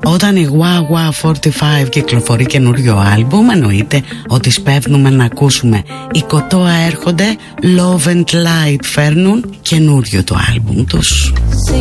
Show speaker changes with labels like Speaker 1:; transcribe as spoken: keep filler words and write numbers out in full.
Speaker 1: Όταν η γουά γουά φορty five κυκλοφορεί καινούριο άλμπουμ, εννοείται ότι σπέβδουμε να ακούσουμε. Οι Κοτόα έρχονται, Love and Light φέρνουν καινούριο το άλμπουμ τους.